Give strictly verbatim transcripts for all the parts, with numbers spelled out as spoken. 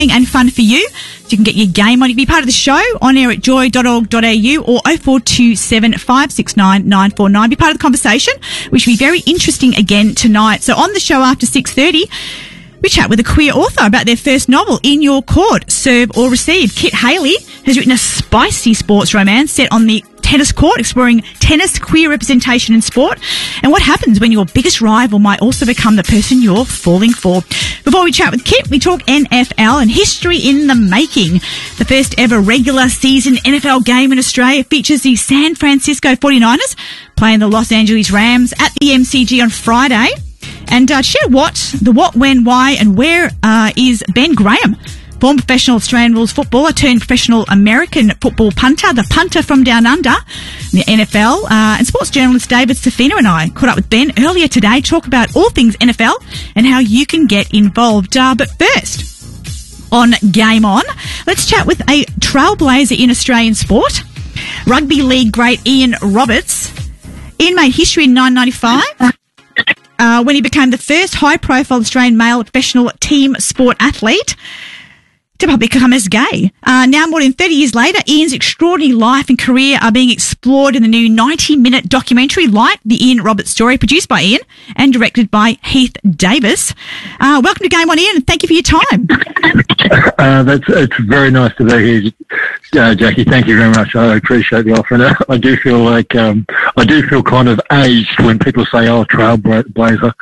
and fun for you. So you can get your game on. You can be part of the show on air at joy dot org dot a u or oh four two seven, five six nine, nine four nine. Be part of the conversation, which will be very interesting again tonight. So on the show after six thirty, we chat with a queer author about their first novel, In Your Court, Serve or Receive. Kit Haley has written a spicy sports romance set on the tennis court, exploring tennis queer representation in sport and what happens when your biggest rival might also become the person you're falling for. Before we chat with Kit, we talk N F L and history in the making. The first ever regular season N F L game in Australia features the San Francisco forty-niners playing the Los Angeles Rams at the M C G on Friday. And uh, share what, the what, when, why and where uh, is Ben Graham, former professional Australian rules footballer turned professional American football punter, the punter from down under, the N F L. Uh, and sports journalist David Safina and I caught up with Ben earlier today, talk about all things N F L and how you can get involved. Uh, but first, on Game On, let's chat with a trailblazer in Australian sport, rugby league great Ian Roberts. Ian made history in nineteen ninety-five. Uh, when he became the first high-profile Australian male professional team sport athlete to become as gay. Uh, now, more than thirty years later, Ian's extraordinary life and career are being explored in the new ninety-minute documentary, Light, the Ian Roberts Story, produced by Ian and directed by Heath Davis. Uh, welcome to Game On, Ian, and thank you for your time. Uh, that's, it's very nice to be here, uh, Jackie. Thank you very much. I appreciate the offer. And I do feel like um, I do feel kind of aged when people say, "Oh, trailblazer."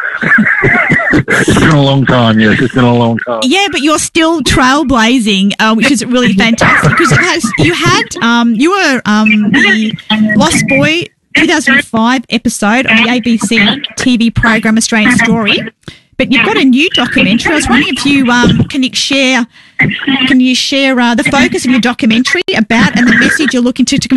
It's been a long time. Yes, it's been a long time. Yeah, but you're still trailblazing, uh, which is really fantastic because it has, you had um, you were um, the Lost Boy two thousand five episode of the A B C T V program Australian Story. But you've got a new documentary. I was wondering if you um, can you share can you share uh, the focus of your documentary about and the message you're looking to, to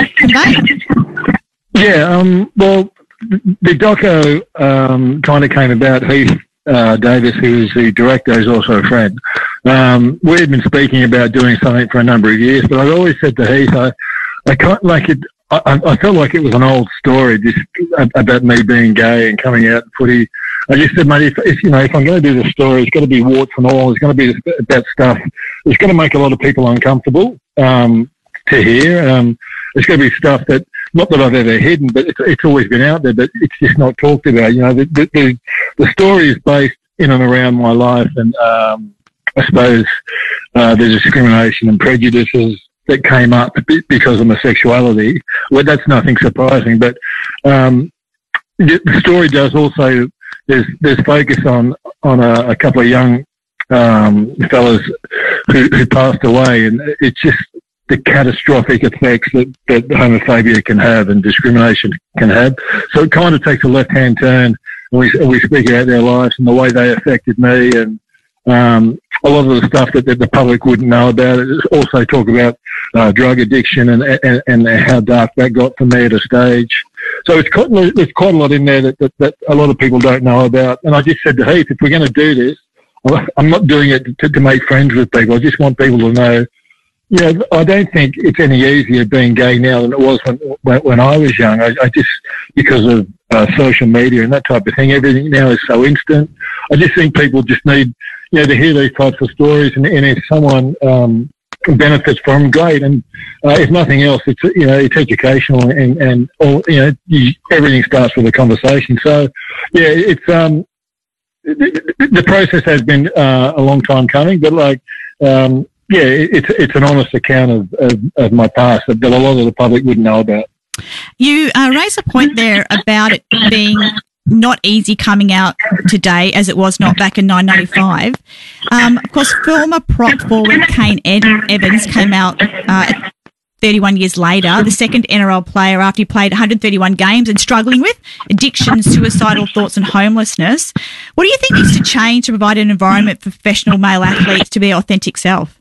convey. Yeah, um, well, the doco um, kind of came about. Heath uh, Davis, who is the director, is also a friend. Um, we had been speaking about doing something for a number of years, but I'd always said to Heath, I, I can't like it. I, I felt like it was an old story, just about me being gay and coming out in footy. I just said, mate, if, if you know, if I'm going to do this story, it's got to be warts and all. It's going to be about stuff. It's going to make a lot of people uncomfortable um, to hear. Um, it's going to be stuff that, not that I've ever hidden, but it's, it's always been out there, but it's just not talked about. You know, the the, the, the story is based in and around my life, and um, I suppose uh, the discrimination and prejudices that came up because of my sexuality. Well, that's nothing surprising, but um, the story does also. There's there's focus on on a, a couple of young um, fellas who, who passed away, and it's just the catastrophic effects that, that homophobia can have and discrimination can have. So it kind of takes a left-hand turn when we, we speak about their lives and the way they affected me, and um, a lot of the stuff that, that the public wouldn't know about. It also talk about uh, drug addiction and, and and how dark that got for me at a stage. So it's quite, there's quite a lot in there that, that, that a lot of people don't know about. And I just said to Heath, if we're going to do this, I'm not doing it to, to make friends with people. I just want people to know, you know, I don't think it's any easier being gay now than it was when when, when I was young. I, I just, because of uh, social media and that type of thing, everything now is so instant. I just think people just need, you know, to hear these types of stories, and, and if someone um, benefits from, great. And uh, if nothing else, it's, you know, it's educational, and, and all, you know, you, everything starts with a conversation. So, yeah, it's um, the, the process has been uh, a long time coming, but like, um, yeah, it's it's an honest account of, of, of my past that, that a lot of the public wouldn't know about. You uh, raise a point there about it being not easy coming out today as it was not back in nineteen ninety-five. Um, of course, former prop forward Kane Ed- Evans came out uh, thirty-one years later, the second N R L player after he played one hundred thirty-one games and struggling with addiction, suicidal thoughts and homelessness. What do you think needs to change to provide an environment for professional male athletes to be their authentic self?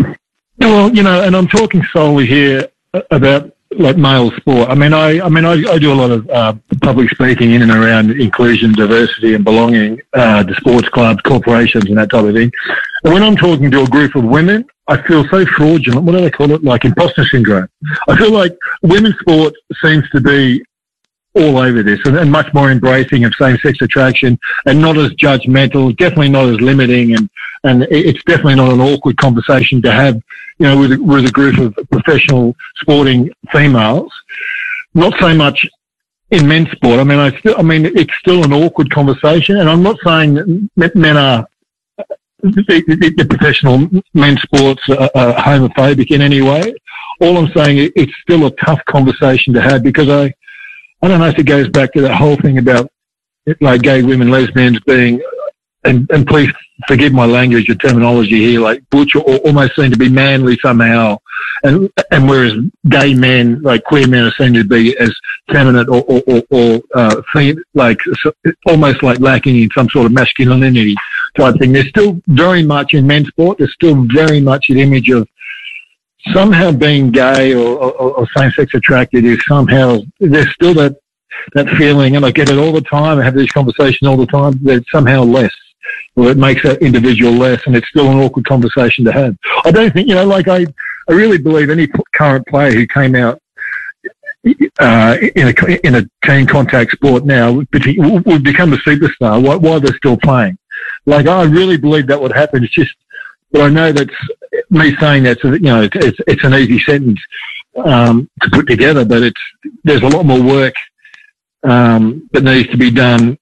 Well, you know, and I'm talking solely here about like male sport. I mean, I, I mean, I, I do a lot of uh, public speaking in and around inclusion, diversity, and belonging uh, to sports clubs, corporations, and that type of thing. And when I'm talking to a group of women, I feel so fraudulent. What do they call it? Like imposter syndrome. I feel like women's sport seems to be all over this, and, and much more embracing of same-sex attraction, and not as judgmental, definitely not as limiting, and and it's definitely not an awkward conversation to have, you know, with a, with a group of professional sporting females. Not so much in men's sport. I mean, I still, I mean, it's still an awkward conversation, and I'm not saying that men are the, the, the professional men's sports are, are homophobic in any way. All I'm saying, it's still a tough conversation to have, because I, I don't know if it goes back to that whole thing about like gay women, lesbians being, and, and please forgive my language or terminology here, like butch or almost seem to be manly somehow. And, and whereas gay men, like queer men, are seen to be as feminine or, or, or, or uh, like almost like lacking in some sort of masculinity type thing. There's still very much in men's sport, there's still very much an image of somehow being gay or, or, or same-sex attracted is somehow, there's still that, that feeling, and I get it all the time, I have this conversation all the time, that it's somehow less, or it makes that individual less, and it's still an awkward conversation to have. I don't think, you know, like I, I really believe any current player who came out uh, in a in a team contact sport now would become a superstar while, while they're still playing. Like, I really believe that would happen. It's just, but I know that's me saying that, so that, you know, it's, it's, it's an easy sentence um, to put together, but it's there's a lot more work um, that needs to be done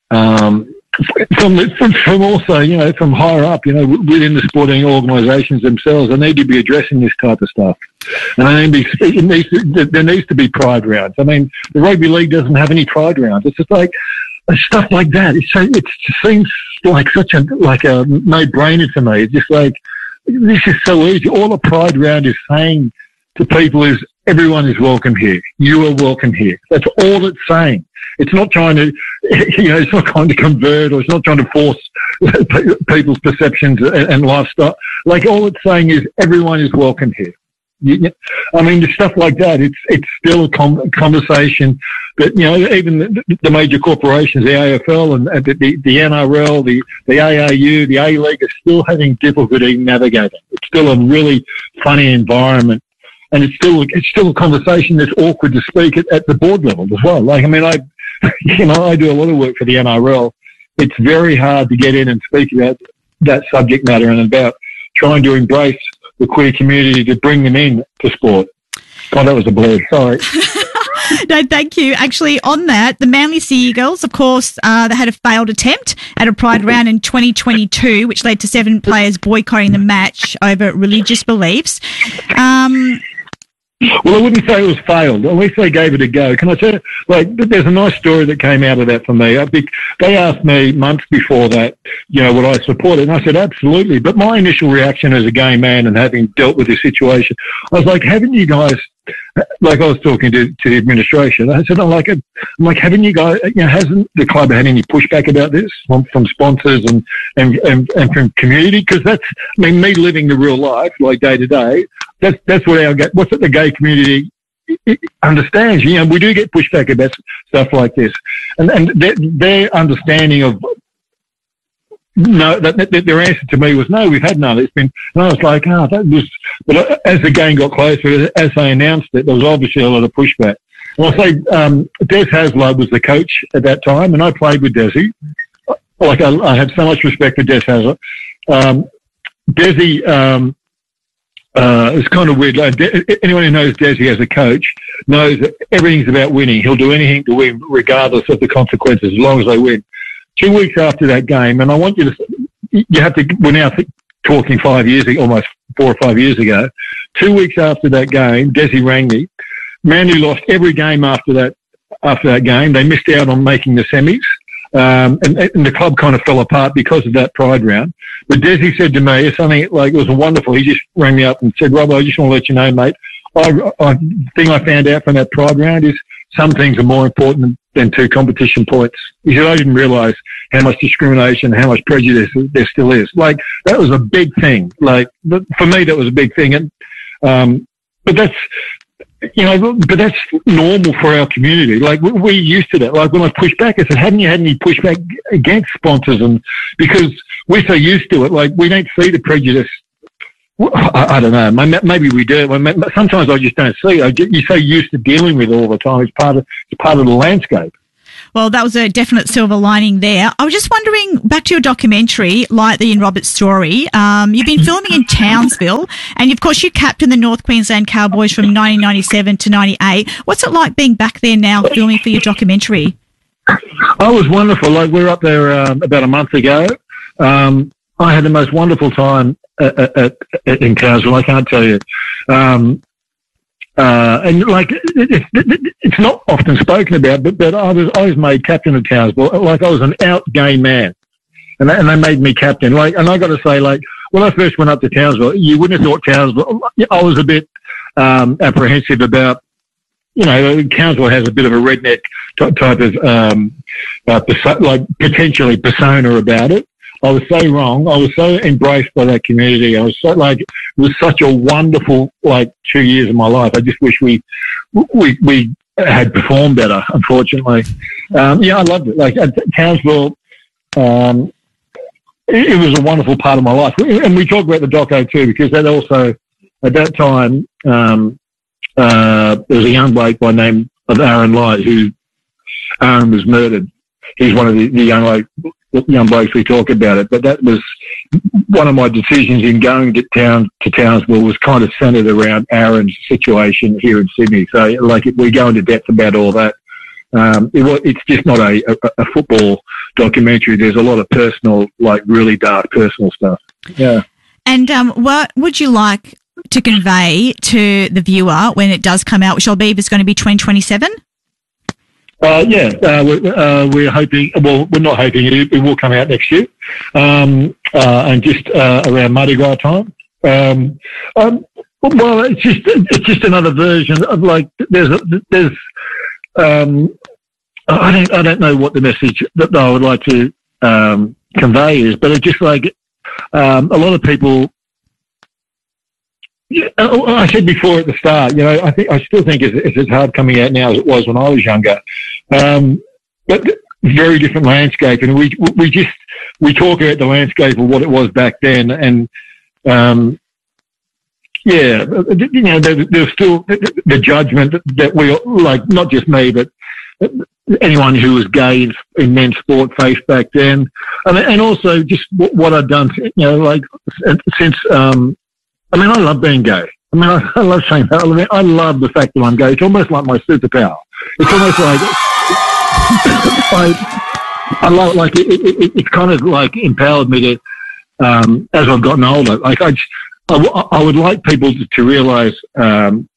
um, from, from from also, you know, from higher up, you know, within the sporting organisations themselves. They need to be addressing this type of stuff, and I mean, it needs to, there needs to be pride rounds. I mean, the rugby league doesn't have any pride rounds. It's just like stuff like that. It's so, it seems like such a like a no-brainer to me. It's just like, this is so easy. All a pride round is saying to people is, everyone is welcome here. You are welcome here. That's all it's saying. It's not trying to, you know, it's not trying to convert, or it's not trying to force people's perceptions and lifestyle. Like, all it's saying is everyone is welcome here. You, I mean, the stuff like that, it's it's still a com- conversation that, you know, even the, the major corporations, the A F L and the, the, the N R L, the, the A A U, the A-League are still having difficulty navigating. It's still a really funny environment. And it's still it's still a conversation that's awkward to speak at, at the board level as well. Like, I mean, I, you know, I do a lot of work for the N R L. It's very hard to get in and speak about that subject matter and about trying to embrace the queer community to bring them in to sport. God, that was a blur. Sorry. No, thank you. Actually, on that, the Manly Sea Eagles, of course, uh, they had a failed attempt at a pride round in twenty twenty-two, which led to seven players boycotting the match over religious beliefs. Um, Well, I wouldn't say it was failed. At least they gave it a go. Can I tell you, like, there's a nice story that came out of that for me. I think they asked me months before that, you know, would I support it? And I said, absolutely. But my initial reaction as a gay man and having dealt with this situation, I was like, haven't you guys, like, I was talking to, to the administration. I said, I'm like, I'm like, haven't you guys, you know, hasn't the club had any pushback about this from, from sponsors and, and, and, and from community? Because that's, I mean, me living the real life, like day to day, that's, that's what our, what's what the gay community understands. You know, we do get pushback about stuff like this. And, and their, their understanding of, no, that, that, their answer to me was, no, we've had none. It's been, and I was like, oh, that was, but as the game got closer, as they announced it, there was obviously a lot of pushback. And I'll say, um, Des Hasler was the coach at that time, and I played with Desi. Like, I, I have so much respect for Des Hasler. Um, Desi, um, uh, it's kind of weird. Like, De- anyone who knows Desi as a coach knows that everything's about winning. He'll do anything to win, regardless of the consequences, as long as they win. Two weeks after that game, and I want you to, you have to, we're now talking five years ago, almost four or five years ago. Two weeks after that game, Desi rang me. Manly lost every game after that, after that game. They missed out on making the semis. Um, and, and the club kind of fell apart because of that pride round. But Desi said to me, it's something like, it was wonderful. He just rang me up and said, Rob, I just want to let you know, mate, I, I, the thing I found out from that pride round is some things are more important than, than two competition points. He said, I didn't realise how much discrimination, how much prejudice there still is. Like, that was a big thing. Like, for me, that was a big thing. And, um, but that's, you know, but that's normal for our community. Like, we're used to that. Like, when I pushed back, I said, haven't you had any pushback against sponsors? And because we're so used to it, like, we don't see the prejudice. I, I don't know. Maybe we do. Sometimes I just don't see it. You're so used to dealing with it all the time. It's part of, it's part of the landscape. Well, that was a definite silver lining there. I was just wondering, back to your documentary, like the Ian Roberts story, um, you've been filming in Townsville, and of course you captained the North Queensland Cowboys from nineteen ninety-seven to ninety-eight. What's it like being back there now filming for your documentary? Oh, it was wonderful. Like, we were up there um, about a month ago. Um, I had the most wonderful time at, at, at, in Townsville, I can't tell you. Um, Uh, and like, it, it, it, it's not often spoken about, but, but I was, I was made captain of Townsville. Like, I was an out gay man, and they, and they made me captain. Like, and I got to say, like, when I first went up to Townsville, you wouldn't have thought Townsville, I was a bit, um, apprehensive about, you know, Townsville has a bit of a redneck type of, um, uh, perso- like potentially persona about it. I was so wrong. I was so embraced by that community. I was so, like, it was such a wonderful, like, two years of my life. I just wish we, we, we had performed better, unfortunately. Um, yeah, I loved it. Like, at Townsville, um, it, it was a wonderful part of my life. And we talk about the doco too, because that also, at that time, um, uh, there was a young bloke by the name of Aaron Light, who, Aaron was murdered. He's one of the, the young, like, young blokes we talk about it, but that was one of my decisions in going to town to Townsville was kind of centred around Aaron's situation here in Sydney. So, like, if we go into depth about all that, um, it, it's just not a, a, a football documentary. There's a lot of personal, like, really dark personal stuff. Yeah. And um, what would you like to convey to the viewer when it does come out, which I believe is going to be twenty twenty-seven? Uh, yeah, uh, we're, uh, we're hoping, well, we're not hoping it, it will come out next year, um, uh, and just, uh, around Mardi Gras time. Um, um, well, it's just, it's just another version of, like, there's, a, there's, um, I don't, I don't know what the message that I would like to, um, convey is, but it's just like, um, a lot of people, yeah, I said before at the start, you know, I think I still think it's, it's as hard coming out now as it was when I was younger. Um, but very different landscape, and we we just we talk about the landscape of what it was back then, and um, yeah, you know, there, there's still the judgment that we, like, not just me, but anyone who was gay in, in men's sport faced back then, and, and also just what I've done, you know, like since. Um, I mean, I love being gay. I mean, I, I love saying that. I, mean, I love the fact that I'm gay. It's almost like my superpower. It's almost like I, I love, like it, it, it, it's kind of like empowered me to, um, as I've gotten older. Like I, just, I, I would like people to, to realise, um,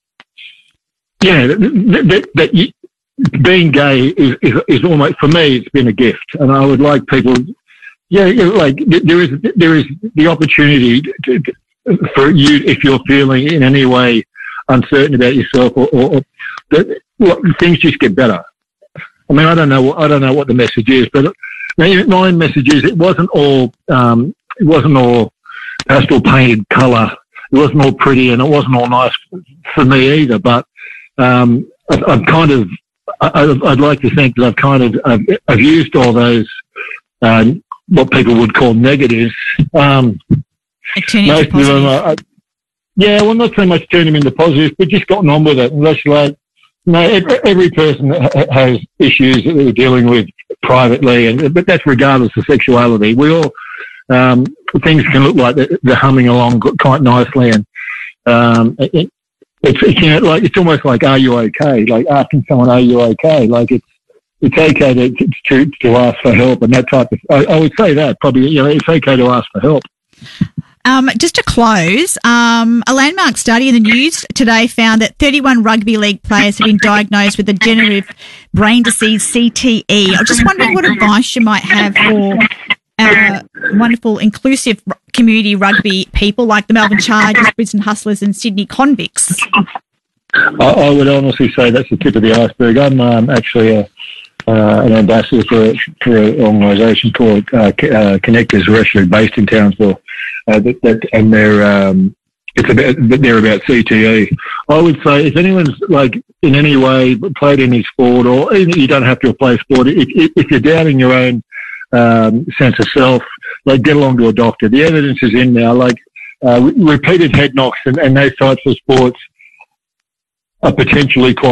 yeah, that, that, that you, being gay is, is is almost, for me, it's been a gift, and I would like people, yeah, like there is there is the opportunity to, to for you, if you're feeling in any way uncertain about yourself, or, or, or that, well, things just get better. I mean, I don't know. I don't know what the message is, but my message is it wasn't all. Um, it wasn't all pastel painted colour. It wasn't all pretty, and it wasn't all nice for me either. But um, I've, I've kind of. I, I'd like to think that I've kind of. I've, I've used all those um, what people would call negatives. Um, Most of them are, yeah, well, not so much turn them into positives, but just gotten on with it. And that's like, no, every, every person has issues that they're dealing with privately, and but that's regardless of sexuality. We all, um, things can look like they're, they're humming along quite nicely, and um, it, it's, you know, like it's almost like, are you okay? Like asking someone, are you okay? Like it's it's okay to to to ask for help and that type of. I, I would say that probably, you know, it's okay to ask for help. Um, just to close, um, a landmark study in the news today found that thirty-one rugby league players have been diagnosed with degenerative brain disease, C T E. I'm just wondering what advice you might have for our wonderful, inclusive community rugby people like the Melbourne Chargers, Brisbane Hustlers and Sydney Convicts. I, I would honestly say that's the tip of the iceberg. I'm um, actually a, uh, an ambassador for, for an organisation called uh, uh, Connectors, who are actually based in Townsville. Uh, that, that, and they're um, it's about they're about C T E. I would say if anyone's like in any way played any sport, or even you don't have to play sport, if, if you're doubting your own um, sense of self, like get along to a doctor. The evidence is in now. Like uh, repeated head knocks and, and those types of sports are potentially quite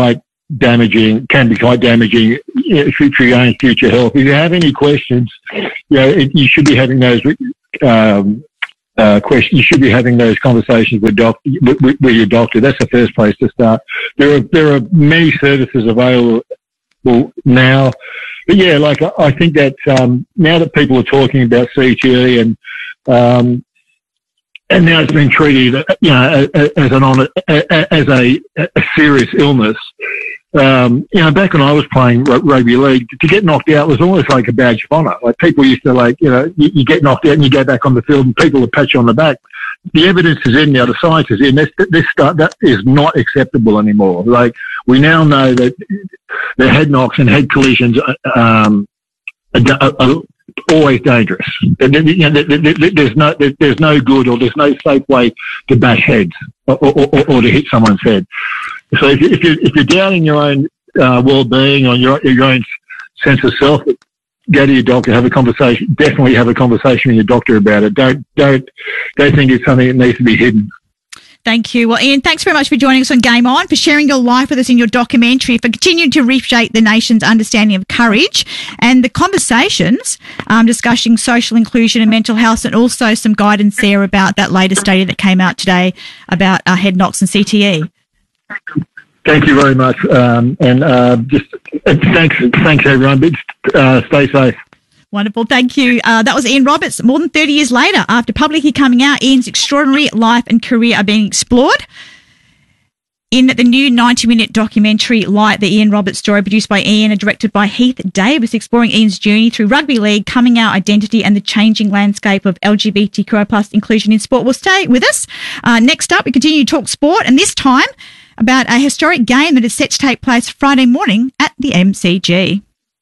damaging, can be quite damaging you know, for your own future health. If you have any questions, you know, it, you should be having those um, uh, questions. You should be having those conversations with, doc- with, with your doctor. That's the first place to start. There are there are many services available now. But yeah, like I, I think that um, now that people are talking about C T E and um, and now it's been treated, you know, as an on as a, a serious illness. Um, you know, back when I was playing rugby league, to get knocked out was almost like a badge of honour. Like people used to like, you know, you, you get knocked out and you go back on the field and people will pat you on the back. The evidence is in now. The science is in. This, this stuff that is not acceptable anymore. Like we now know that the head knocks and head collisions um, are, are, are always dangerous. You know, there's no there's no good or there's no safe way to bash heads or, or, or, or to hit someone's head. So if, you, if you're if you're doubting your own uh, well-being or your your own sense of self, go to your doctor, have a conversation. Definitely have a conversation with your doctor about it. Don't don't don't think it's something that needs to be hidden. Thank you. Well, Ian, thanks very much for joining us on Game On, for sharing your life with us in your documentary, for continuing to reshape the nation's understanding of courage and the conversations um, discussing social inclusion and mental health, and also some guidance there about that latest study that came out today about uh, head knocks and C T E. Thank you very much, um, and uh, just uh, thanks, thanks everyone. But uh, stay safe. Wonderful, thank you. Uh, that was Ian Roberts. More than thirty years later, after publicly coming out, Ian's extraordinary life and career are being explored in the new ninety-minute documentary, Light, the Ian Roberts story, produced by Ian and directed by Heath Davis, exploring Ian's journey through rugby league, coming out identity, and the changing landscape of L G B T Q I plus inclusion in sport. Well, stay with us. Uh, next up, we continue to talk sport, and this time about a historic game that is set to take place Friday morning at the M C G.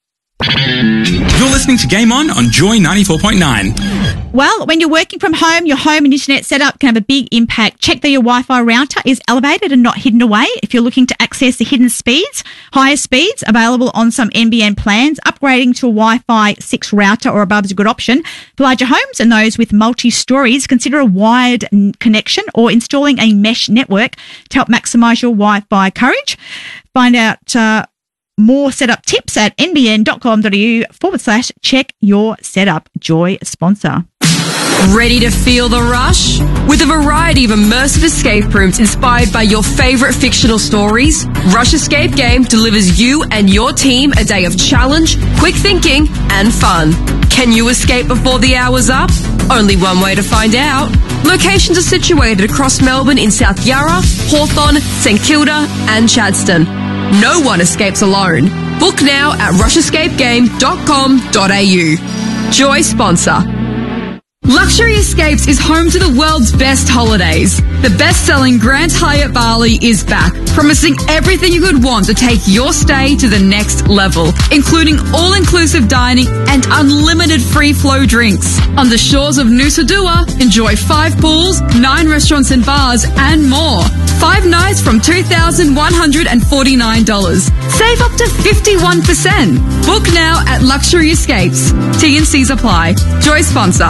You're listening to Game On on Joy ninety-four point nine. Well, when you're working from home, your home and internet setup can have a big impact. Check that your Wi-Fi router is elevated and not hidden away. If you're looking to access the hidden speeds, higher speeds available on some N B N plans, upgrading to a Wi-Fi six router or above is a good option. For larger homes and those with multi-stories, consider a wired connection or installing a mesh network to help maximise your Wi-Fi coverage. Find out uh, more setup tips at nbn.com.au forward slash check your setup. Joy sponsor. Ready to feel the rush? With a variety of immersive escape rooms inspired by your favourite fictional stories, Rush Escape Game delivers you and your team a day of challenge, quick thinking and fun. Can you escape before the hour's up? Only one way to find out. Locations are situated across Melbourne in South Yarra, Hawthorn, St Kilda and Chadstone. No one escapes alone. Book now at rush escape game dot com dot a u. Joy sponsor. Luxury Escapes is home to the world's best holidays. The best-selling Grand Hyatt Bali is back, promising everything you could want to take your stay to the next level, including all-inclusive dining and unlimited free-flow drinks. On the shores of Nusa Dua, enjoy five pools, nine restaurants and bars, and more. Five nights from two thousand one hundred forty-nine dollars. Save up to fifty-one percent. Book now at Luxury Escapes. T and C's apply. Joy sponsor.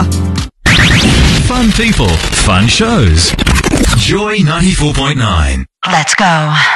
Fun people, fun shows. Joy ninety-four point nine. Let's go.